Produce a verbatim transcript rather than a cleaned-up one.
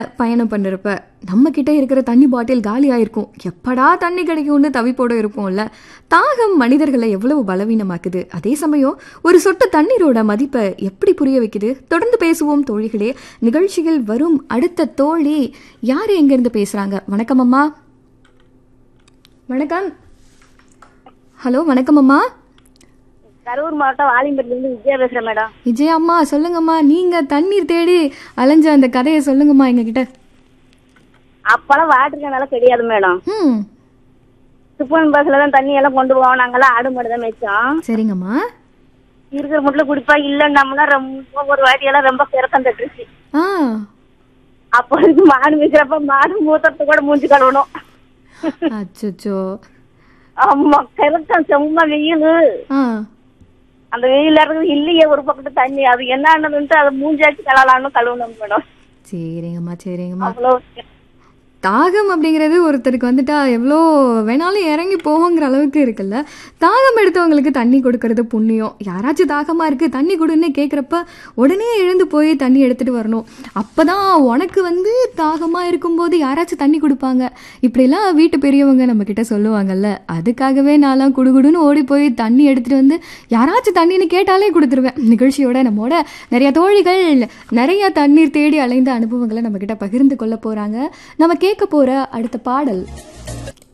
பயணம் பண்ணுறப்ப நம்ம கிட்ட இருக்கிற தண்ணி பாட்டில் காலியாக இருக்கும். எப்படா தண்ணி கிடைக்கும்னு தவிப்போட இருப்போம்ல. தாகம் மனிதர்களை எவ்வளவு பலவீனமாக்குது. அதே சமயம் ஒரு சொட்டு தண்ணீரோட மதிப்பை எப்படி புரிய வைக்குது. தொடர்ந்து பேசுவோம் தோழிகளே. நிகழ்ச்சியில் வரும் அடுத்த தோழி யார் எங்கேருந்து பேசுகிறாங்க? வணக்கம் அம்மா. வணக்கம். ஹலோ வணக்கம் அம்மா. கரூர் மாவட்டம் வாலிம்பட்டிலிருந்து விஜயா பேசுறேன் மேடம். விஜயா அம்மா சொல்லுங்கம்மா. நீங்க தண்ணீர் தேடி அலைஞ்ச அந்த கதையை சொல்லுங்கம்மா எங்க கிட்ட. அப்பெல்லாம் வாட்டர் கேனால கிடையாது மேடம். ம் சுப்பன் பஸ்ல தான் தண்ணி எல்லாம் கொண்டு போவோம். நாங்கெல்லாம் ஆடு மாடு தான் மேய்ச்சோம். சரிங்கம்மா. இருக்கிற முட்டில குடிப்பா இல்லைன்னா ரொம்ப ஒரு வாட்டி எல்லாம் ரொம்ப கிறக்கம் தட்டுருச்சு. ஆ அப்போ மாடு மேய்க்கிறப்ப மாடு மூத்தத்தை கூட மூஞ்சி கழுவணும். அச்சோ. ஆமா கிறக்கம் செம்ம வெயில். ஆ அந்த வெயில இருக்கிறது இல்லையே ஒரு பக்கத்து தண்ணி. அது என்னன்னு அதை மூஞ்சாச்சு கலலான்னு கழுவணும் மேடம். சரிங்கம்மா சரிங்கம்மா. அவ்வளவு தாகம் அப்படிங்கிறது ஒருத்தருக்கு வந்துட்டா எவ்வளோ வேணாலும் இறங்கி போகுங்கிற அளவுக்கு இருக்குல்ல. தாகம் எடுத்தவங்களுக்கு தண்ணி கொடுக்கறது புண்ணியம். யாராச்சும் தாகமாக இருக்குது தண்ணி கொடுன்னு கேட்குறப்ப உடனே எழுந்து போய் தண்ணி எடுத்துகிட்டு வரணும். அப்போ தான் உனக்கு வந்து தாகமாக இருக்கும்போது யாராச்சும் தண்ணி கொடுப்பாங்க. இப்படிலாம் வீட்டு பெரியவங்க நம்மக்கிட்ட சொல்லுவாங்கல்ல. அதுக்காகவே நான்லாம் குடுகுடுன்னு ஓடி போய் தண்ணி எடுத்துகிட்டு வந்து யாராச்சும் தண்ணின்னு கேட்டாலே கொடுத்துருவேன். நிகழ்ச்சியோட நம்மோட நிறைய தோழிகள் நிறைய தண்ணீர் தேடி அலைந்த அனுபவங்களை நம்மக்கிட்ட பகிர்ந்து கொள்ள போகிறாங்க. நம்ம கேட்க போற அடுத்த பாடல்